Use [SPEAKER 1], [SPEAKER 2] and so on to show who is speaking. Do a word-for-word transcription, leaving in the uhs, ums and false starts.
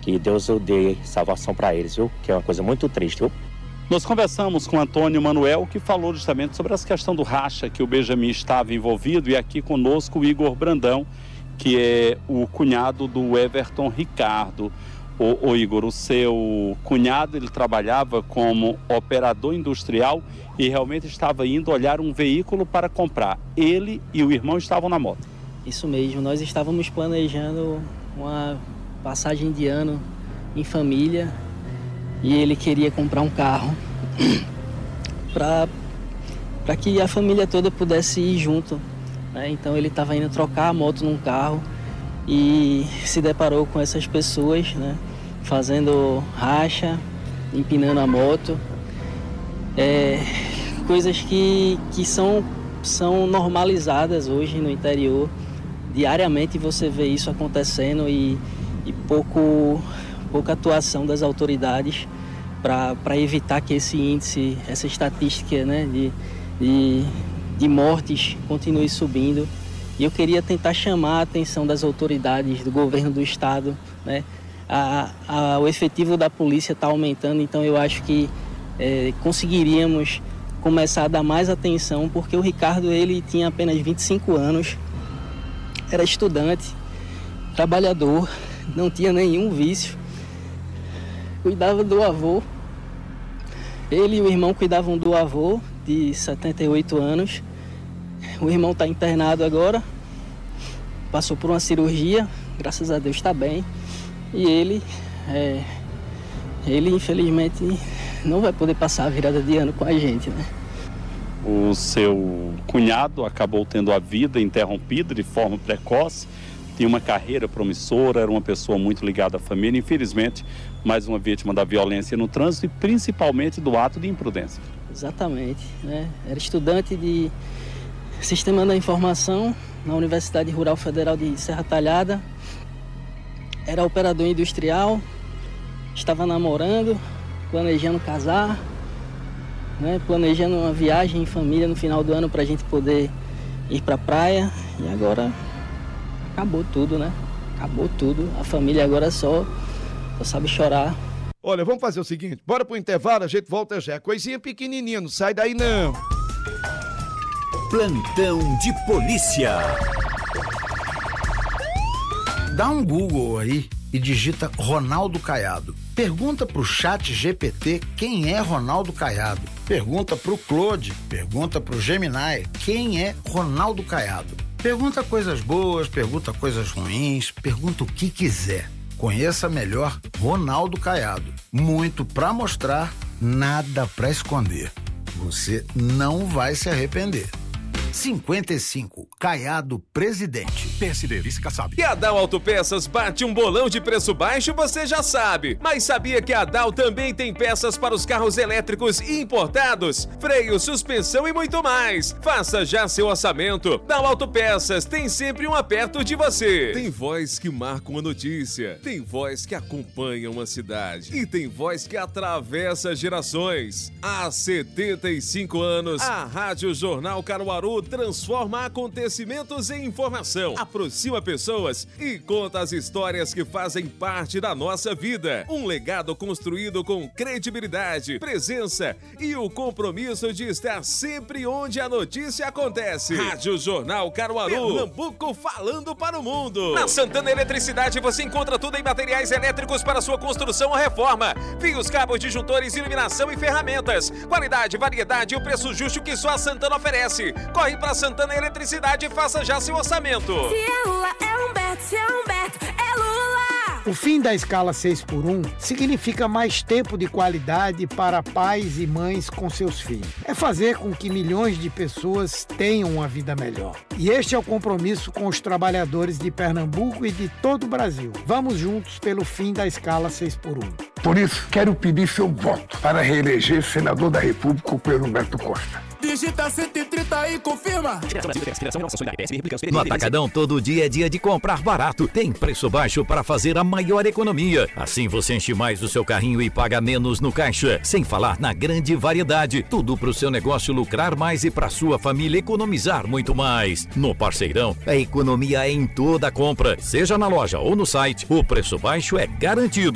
[SPEAKER 1] Que Deus o dê salvação para eles, viu? Que é uma coisa muito triste, viu?
[SPEAKER 2] Nós conversamos com Antônio Manuel, que falou justamente sobre essa questão do racha que o Benjamin estava envolvido, e aqui conosco o Igor Brandão, que é o cunhado do Everton Ricardo. O, o Igor, o seu cunhado, ele trabalhava como operador industrial e realmente estava indo olhar um veículo para comprar. Ele e o irmão estavam na moto.
[SPEAKER 3] Isso mesmo, nós estávamos planejando uma passagem de ano em família e ele queria comprar um carro para para que a família toda pudesse ir junto, né? Então ele estava indo trocar a moto num carro e se deparou com essas pessoas, né, fazendo racha, empinando a moto, é, coisas que, que são, são normalizadas hoje no interior. Diariamente você vê isso acontecendo e, e pouco, pouca atuação das autoridades para evitar que esse índice, essa estatística, né, de, de, de mortes continue subindo. E eu queria tentar chamar a atenção das autoridades, do governo do estado, né? A, a, o efetivo da polícia está aumentando, então eu acho que é, conseguiríamos começar a dar mais atenção, porque o Ricardo, ele tinha apenas vinte e cinco anos, era estudante, trabalhador, não tinha nenhum vício, cuidava do avô. Ele e o irmão cuidavam do avô, de setenta e oito anos. O irmão está internado agora, passou por uma cirurgia, graças a Deus está bem. E ele, é, ele infelizmente não vai poder passar a virada de ano com a gente, né?
[SPEAKER 2] O seu cunhado acabou tendo a vida interrompida de forma precoce, tinha uma carreira promissora, era uma pessoa muito ligada à família, infelizmente, mais uma vítima da violência no trânsito e principalmente do ato de imprudência.
[SPEAKER 3] Exatamente, né? Era estudante de Sistema da Informação na Universidade Rural Federal de Serra Talhada, era operador industrial, estava namorando, planejando casar, né, planejando uma viagem em família no final do ano para a gente poder ir para a praia, e agora acabou tudo, né? Acabou tudo, a família agora só, só sabe chorar.
[SPEAKER 4] Olha, vamos fazer o seguinte, bora pro intervalo, a gente volta já, coisinha pequenininha, não sai daí não.
[SPEAKER 5] Plantão de polícia.
[SPEAKER 6] Dá um Google aí e digita Ronaldo Caiado. Pergunta pro chat G P T quem é Ronaldo Caiado. Pergunta pro Claude, pergunta pro Gemini quem é Ronaldo Caiado. Pergunta coisas boas, pergunta coisas ruins, pergunta o que quiser. Conheça melhor Ronaldo Caiado. Muito pra mostrar, nada pra esconder. Você não vai se arrepender. cinquenta e cinco, Caiado Presidente.
[SPEAKER 5] P S D, Vice Kassab.
[SPEAKER 7] E a Dal Autopeças bate um bolão de preço baixo, você já sabe. Mas sabia que a Dal também tem peças para os carros elétricos importados? Freio, suspensão e muito mais. Faça já seu orçamento. Dal Autopeças tem sempre um perto de você. Tem voz que marca uma notícia. Tem voz que acompanha uma cidade. E tem voz que atravessa gerações. Há setenta e cinco anos, a Rádio Jornal Caruaru transforma acontecimentos em informação, aproxima pessoas e conta as histórias que fazem parte da nossa vida. Um legado construído com credibilidade, presença e o compromisso de estar sempre onde a notícia acontece. Rádio Jornal Caruaru, Pernambuco falando para o mundo. Na Santana Eletricidade você encontra tudo em materiais elétricos para sua construção ou reforma. Fios, cabos, disjuntores, iluminação e ferramentas. Qualidade, variedade e o preço justo que só a Santana oferece. Corre para Santana Eletricidade e faça já seu orçamento.
[SPEAKER 8] Se é Lula, é Humberto. Se é Humberto, é Lula.
[SPEAKER 9] O fim da escala seis por um significa mais tempo de qualidade para pais e mães com seus filhos. É fazer com que milhões de pessoas tenham uma vida melhor. E este é o compromisso com os trabalhadores de Pernambuco e de todo o Brasil. Vamos juntos pelo fim da escala seis por um.
[SPEAKER 10] Por isso, quero pedir seu voto para reeleger senador da República, o Pedro Humberto Costa.
[SPEAKER 11] Digita cento e trinta e confirma.
[SPEAKER 5] No Atacadão, todo dia é dia de comprar barato. Tem preço baixo para fazer a maior economia. Assim você enche mais o seu carrinho e paga menos no caixa. Sem falar na grande variedade. Tudo para o seu negócio lucrar mais e para sua família economizar muito mais. No Parceirão, a economia é em toda a compra. Seja na loja ou no site, o preço baixo é garantido.